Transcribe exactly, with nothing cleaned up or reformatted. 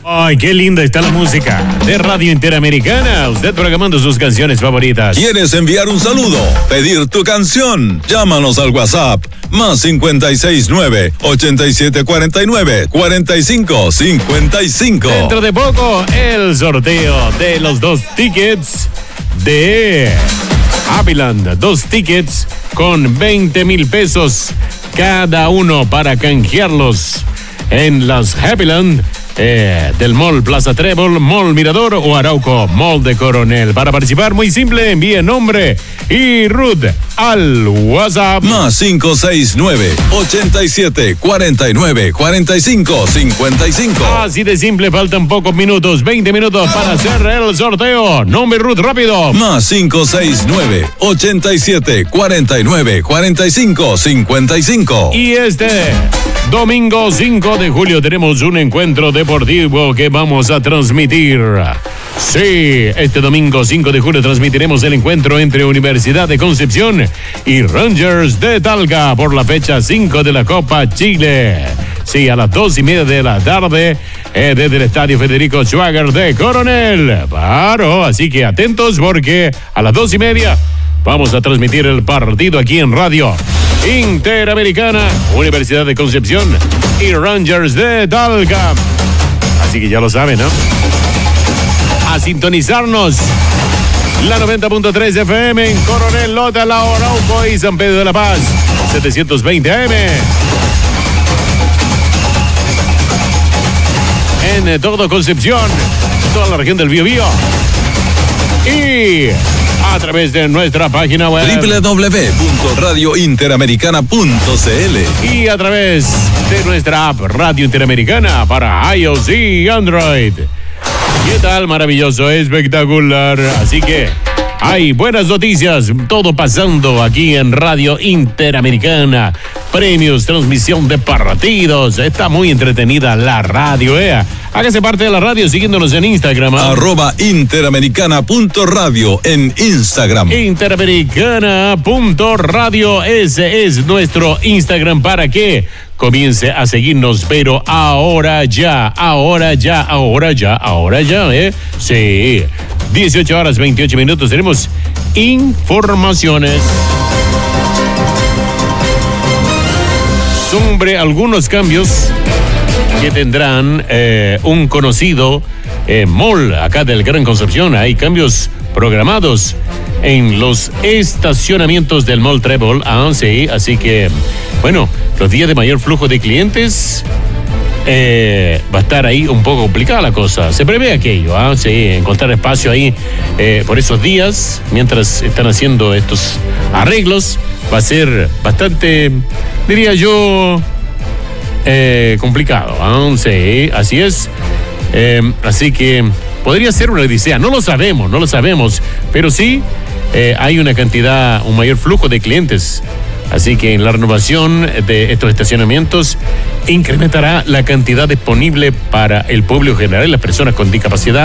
Ay, qué linda está la música de Radio Interamericana. Usted programando sus canciones favoritas. ¿Quieres enviar un saludo? ¿Pedir tu canción? Llámanos al WhatsApp más cincuenta y seis nueve, ochenta y siete cuarenta y nueve, cuarenta y cinco cincuenta y cinco. Dentro de poco, el sorteo de los dos tickets de Happyland. Dos tickets con veinte mil pesos cada uno para canjearlos en las Happyland. Eh, del Mall Plaza Trébol, Mall Mirador o Arauco Mall de Coronel. Para participar, muy simple, envíe nombre y root al WhatsApp más cinco seis nueve, ochenta y siete cuarenta y nueve, cuarenta y cinco cincuenta y cinco. Así de simple, faltan pocos minutos, veinte minutos para hacer el sorteo. Nombre y root rápido. Más cinco seis nueve, ochenta y siete cuarenta y nueve, cuarenta y cinco cincuenta y cinco. Y este domingo cinco de julio tenemos un encuentro deportivo que vamos a transmitir. Sí, este domingo cinco de julio transmitiremos el encuentro entre Universidad de Concepción y Rangers de Talca por la fecha cinco de la Copa Chile. Sí, a las dos y media de la tarde eh, desde el Estadio Federico Schwager de Coronel. Claro, así que atentos porque a las dos y media vamos a transmitir el partido aquí en Radio Interamericana, Universidad de Concepción y Rangers de Talca. Así que ya lo saben, ¿no? A sintonizarnos la noventa punto tres F M en Coronel, Lota, La Arauco y San Pedro de la Paz, setecientos veinte A M. En todo Concepción, toda la región del Biobío. Y a través de nuestra página web doble u doble u doble u punto radio interamericana punto c l y a través de nuestra app Radio Interamericana para iOS y Android. ¿Qué tal? Maravilloso, espectacular. Así que hay buenas noticias, todo pasando aquí en Radio Interamericana. Premios, transmisión de partidos. Está muy entretenida la radio, ¿eh? Hágase parte de la radio siguiéndonos en Instagram. ¿eh? Arroba interamericana punto radio en Instagram. Interamericana punto radio, ese es nuestro Instagram para que comience a seguirnos, pero ahora ya, ahora ya, ahora ya, ahora ya, ¿eh? Sí, dieciocho horas veintiocho minutos, tenemos informaciones sobre algunos cambios que tendrán eh, un conocido eh, mall acá del Gran Concepción. Hay cambios programados en los estacionamientos del Mall Trébol. Ah, sí, así que, bueno, los días de mayor flujo de clientes eh, va a estar ahí un poco complicada la cosa. Se prevé aquello, ah, sí, encontrar espacio ahí eh, por esos días, mientras están haciendo estos arreglos, va a ser bastante, diría yo, eh, complicado. Ah, sí, así es. Eh, así que podría ser una odisea, no lo sabemos, no lo sabemos, pero sí eh, hay una cantidad, un mayor flujo de clientes. Así que en la renovación de estos estacionamientos incrementará la cantidad disponible para el público general y las personas con discapacidad.